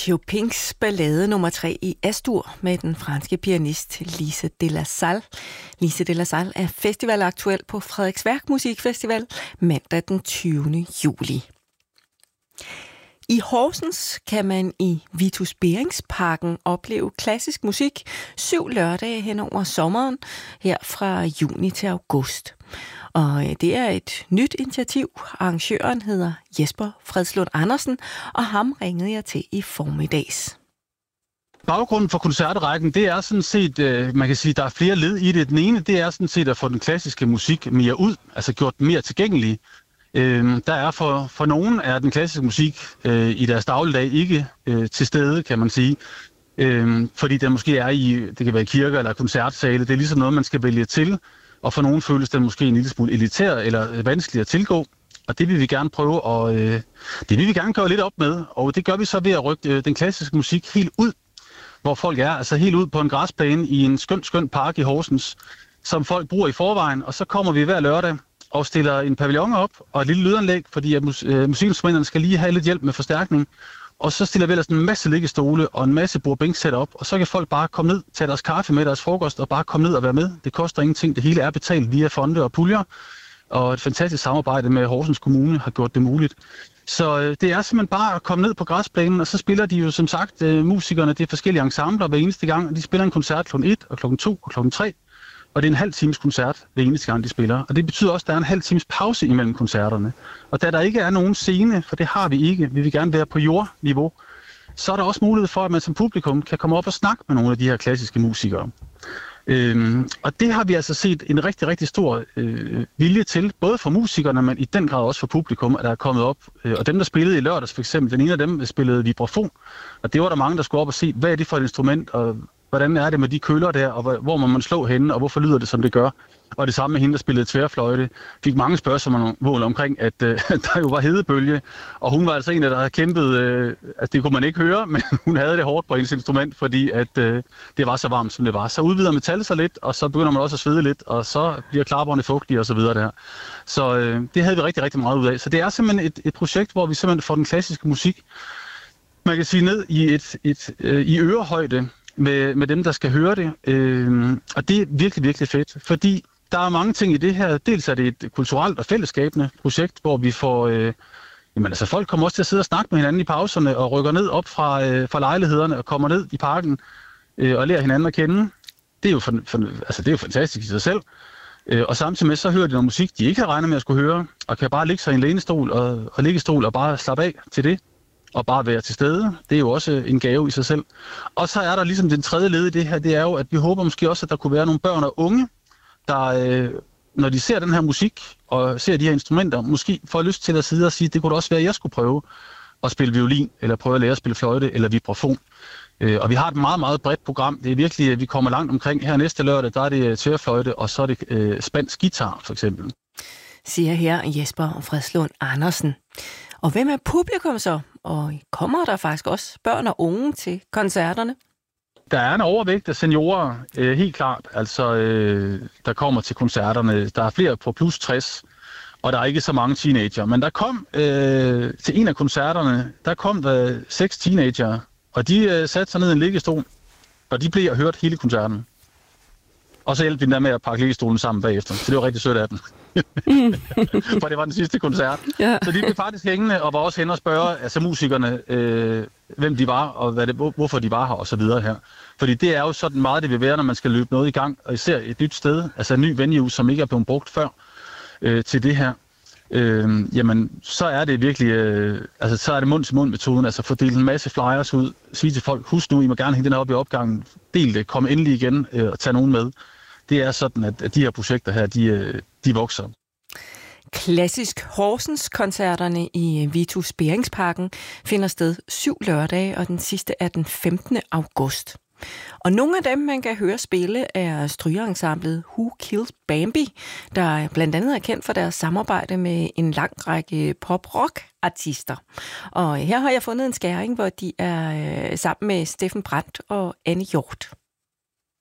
Chopins ballade nummer 3 i Astur med den franske pianist Lise de la Salle. Lise de la Salle er festivalaktuel på Frederiksværk Musikfestival mandag den 20. juli. I Horsens kan man i Vitus Beringsparken opleve klassisk musik 7 lørdage hen over sommeren, her fra juni til august. Og det er et nyt initiativ. Arrangøren hedder Jesper Fredslund Andersen, og ham ringede jeg til i formiddags. Baggrunden for koncertrækken, det er sådan set, man kan sige, der er flere led i det. Den ene, det er sådan set at få den klassiske musik mere ud, altså gjort den mere tilgængelig. Der er for nogen er den klassiske musik i deres dagligdag ikke til stede, kan man sige. Fordi den måske er det kan være i kirker eller koncertsale, det er ligesom noget, man skal vælge til. Og for nogen føles den måske en lille smule elitær eller vanskelig at tilgå. Og det vil vi gerne prøve, og det vil vi gerne gøre lidt op med. Og det gør vi så ved at rykke den klassiske musik helt ud, hvor folk er. Altså helt ud på en græsplæne i en skøn park i Horsens, som folk bruger i forvejen. Og så kommer vi hver lørdag og stiller en pavillon op og et lille lydanlæg, fordi at musikinstrumenterne skal lige have lidt hjælp med forstærkning. Og så stiller vi ellers en masse liggestole og en masse bord-bænk-sæt op, og så kan folk bare komme ned, tage deres kaffe med, deres frokost, og bare komme ned og være med. Det koster ingenting. Det hele er betalt via fonde og puljer, og et fantastisk samarbejde med Horsens Kommune har gjort det muligt. Så det er simpelthen bare at komme ned på græsplænen, og så spiller de jo som sagt musikerne, det er forskellige ensembler hver eneste gang, og de spiller en koncert kl. 1 og kl. 2 og kl. 3. Og det er en halv times koncert hver eneste gang, de spiller. Og det betyder også, at der er en halv times pause imellem koncerterne. Og da der ikke er nogen scene, for det har vi ikke, vi vil gerne være på jordniveau, så er der også mulighed for, at man som publikum kan komme op og snakke med nogle af de her klassiske musikere. Og det har vi altså set en rigtig, rigtig stor vilje til, både for musikerne, men i den grad også for publikum, at der er kommet op. Og dem, der spillede i lørdags for eksempel, den ene af dem spillede vibrafon. Og det var der mange, der skulle op og se, hvad er det for et instrument, og hvordan er det med de køller der, og hvor må man slå henne, og hvorfor lyder det, som det gør? Og det samme med hende, der spillede tværfløjte. Fik mange spørgsmål omkring, at der jo var hedebølge, og hun var altså en af der havde kæmpet, at det kunne man ikke høre, men hun havde det hårdt på hendes instrument, fordi at det var så varmt, som det var. Så udvider metallet sig lidt, og så begynder man også at svede lidt, og så bliver klapperne fugtige og så videre der. Så det havde vi rigtig, rigtig meget ud af. Så det er simpelthen et projekt, hvor vi simpelthen får den klassiske musik, man kan sige, ned i ørehøjde, med dem, der skal høre det. Og det er virkelig, virkelig fedt, fordi der er mange ting i det her. Dels er det et kulturelt og fællesskabende projekt, hvor vi får... folk kommer også til at sidde og snakke med hinanden i pauserne og rykker ned op fra lejlighederne og kommer ned i parken og lærer hinanden at kende. Det er jo, det er jo fantastisk i sig selv. Og samtidig med, så hører de noget musik, de ikke har regnet med at skulle høre, og kan bare ligge sig i en lænestol og liggestol og bare slappe af til det. Og bare være til stede. Det er jo også en gave i sig selv. Og så er der ligesom den tredje led i det her, det er jo, at vi håber måske også, at der kunne være nogle børn og unge, der, når de ser den her musik og ser de her instrumenter, måske får lyst til at sidde og sige, det kunne da også være, at jeg skulle prøve at spille violin, eller prøve at lære at spille fløjte eller vibrafon. Og vi har et meget, meget bredt program. Det er virkelig, at vi kommer langt omkring. Her næste lørdag, der er det tværfløjte, og så er det spansk guitar, for eksempel. Siger her Jesper Fredslund Andersen. Og hvem er publikum så? Og kommer der faktisk også børn og unge til koncerterne? Der er en overvægt af seniorer, helt klart. Altså, der kommer til koncerterne. Der er flere på plus 60, og der er ikke så mange teenager. Men der kom til en af koncerterne, der kom 6 teenager, og de satte sig ned i en liggestol, og de blev hørt hele koncerten. Og så hjælpte vi dem med at pakke liggestolen sammen bagefter. Så det var rigtig sødt af dem. For det var den sidste koncert. Ja. Så de blev faktisk hængende og var også hen og spørge musikerne, hvem de var og hvorfor de var her og så videre her. Fordi det er jo sådan meget, det vil være, når man skal løbe noget i gang, og især et nyt sted, altså en ny venue, som ikke er blevet brugt før til det her. Jamen, så er det virkelig, så er det mund-til-mund-metoden, altså fordele en masse flyers ud, sige til folk, husk nu, I må gerne hænge den op i opgangen, del det, kom endelig igen og tag nogen med. Det er sådan, at de her projekter her, de vokser. Klassisk Horsens-koncerterne i Vitus Beringsparken finder sted 7 lørdage, og den sidste er den 15. august. Og nogle af dem, man kan høre spille, er strygerensemblet Who Killed Bambi, der blandt andet er kendt for deres samarbejde med en lang række pop-rock-artister. Og her har jeg fundet en skæring, hvor de er sammen med Steffen Brandt og Anne Hjort.